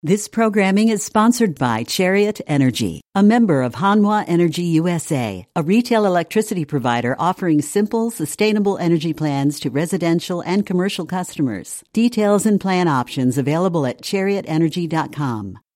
This programming is sponsored by Chariot Energy, a member of Hanwha Energy USA, a retail electricity provider offering simple, sustainable energy plans to residential and commercial customers. Details and plan options available at chariotenergy.com.